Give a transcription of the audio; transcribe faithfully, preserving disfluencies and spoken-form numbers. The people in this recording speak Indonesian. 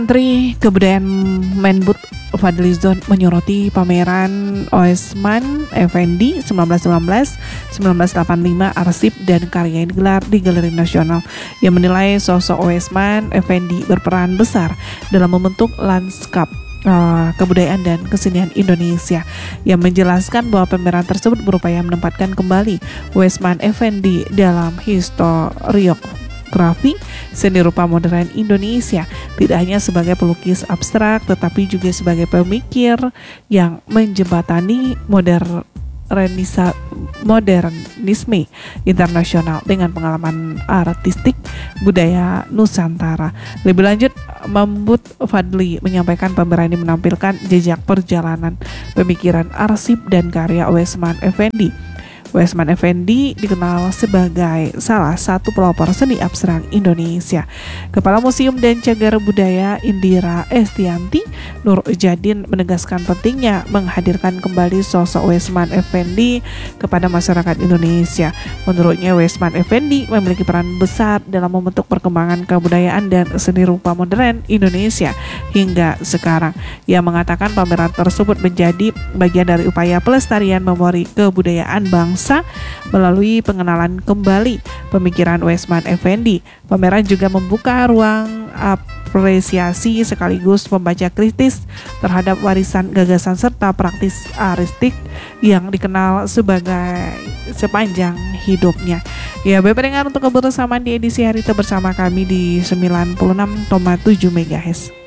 Menteri Kebudayaan Menbud Fadlizon menyoroti pameran Oesman Effendi seribu sembilan ratus sembilan belas sampai seribu sembilan ratus delapan puluh lima arsip dan karya yang digelar di Galeri Nasional. Yang menilai sosok Oesman Effendi berperan besar dalam membentuk lanskap Uh, kebudayaan dan kesenian Indonesia. Yang menjelaskan bahwa pameran tersebut berupaya menempatkan kembali Oesman Effendi dalam historiografi seni rupa modern Indonesia, tidak hanya sebagai pelukis abstrak tetapi juga sebagai pemikir yang menjembatani modern Renisa modernisme internasional dengan pengalaman artistik budaya Nusantara. Lebih lanjut, Menbud Fadli menyampaikan pameran ini menampilkan jejak perjalanan pemikiran arsip dan karya Oesman Effendi. Oesman Effendi dikenal sebagai salah satu pelopor seni abstrak Indonesia. Kepala Museum dan Cagar Budaya Indira Estianti Nur Jadin menegaskan pentingnya menghadirkan kembali sosok Oesman Effendi kepada masyarakat Indonesia. Menurutnya, Oesman Effendi memiliki peran besar dalam membentuk perkembangan kebudayaan dan seni rupa modern Indonesia hingga sekarang. Ia mengatakan pameran tersebut menjadi bagian dari upaya pelestarian memori kebudayaan bangsa melalui pengenalan kembali pemikiran Oesman Effendi. Pameran juga membuka ruang apresiasi sekaligus membaca kritis terhadap warisan gagasan serta praktis artistik yang dikenal sebagai sepanjang hidupnya. Ya, Bapak dengar untuk kebersamaan di edisi hari itu bersama kami di sembilan puluh enam koma tujuh megahertz.